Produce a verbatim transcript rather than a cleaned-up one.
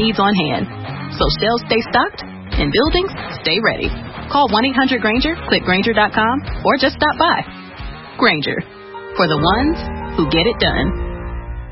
needs on hand. So shelves stay stocked and buildings stay ready. Call one eight hundred Granger, click Granger dot com, or just stop by. Granger, for the ones who get it done.